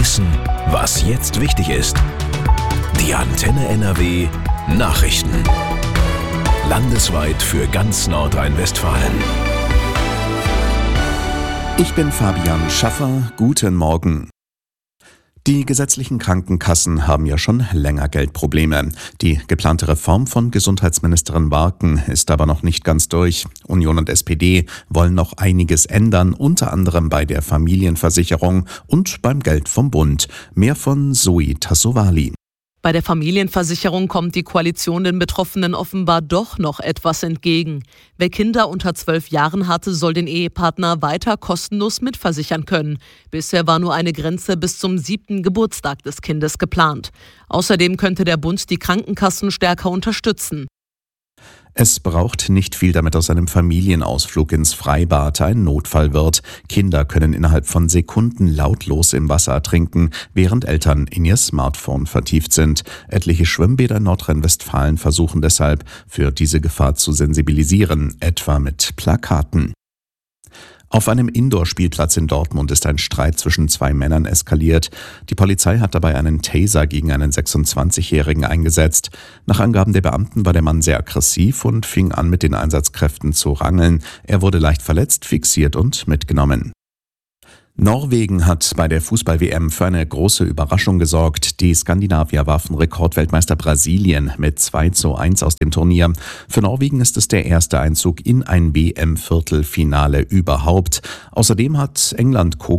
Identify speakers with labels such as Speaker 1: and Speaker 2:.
Speaker 1: wissen, was jetzt wichtig ist. Die Antenne NRW Nachrichten. Landesweit für ganz Nordrhein-Westfalen.
Speaker 2: Ich bin Fabian Schaffer. Guten Morgen. Die gesetzlichen Krankenkassen haben ja schon länger Geldprobleme. Die geplante Reform von Gesundheitsministerin Warken ist aber noch nicht ganz durch. Union und SPD wollen noch einiges ändern, unter anderem bei der Familienversicherung und beim Geld vom Bund. Mehr von Zoe Tassovali.
Speaker 3: Bei der Familienversicherung kommt die Koalition den Betroffenen offenbar doch noch etwas entgegen. Wer Kinder unter 12 Jahren hatte, soll den Ehepartner weiter kostenlos mitversichern können. Bisher war nur eine Grenze bis zum 7. Geburtstag des Kindes geplant. Außerdem könnte der Bund die Krankenkassen stärker unterstützen.
Speaker 2: Es braucht nicht viel, damit aus einem Familienausflug ins Freibad ein Notfall wird. Kinder können innerhalb von Sekunden lautlos im Wasser ertrinken, während Eltern in ihr Smartphone vertieft sind. Etliche Schwimmbäder in Nordrhein-Westfalen versuchen deshalb, für diese Gefahr zu sensibilisieren, etwa mit Plakaten. Auf einem Indoor-Spielplatz in Dortmund ist ein Streit zwischen zwei Männern eskaliert. Die Polizei hat dabei einen Taser gegen einen 26-Jährigen eingesetzt. Nach Angaben der Beamten war der Mann sehr aggressiv und fing an, mit den Einsatzkräften zu rangeln. Er wurde leicht verletzt, fixiert und mitgenommen. Norwegen hat bei der Fußball-WM für eine große Überraschung gesorgt. Die Skandinavier warfen Rekordweltmeister Brasilien mit 2:1 aus dem Turnier. Für Norwegen ist es der erste Einzug in ein WM-Viertelfinale überhaupt. Außerdem hat England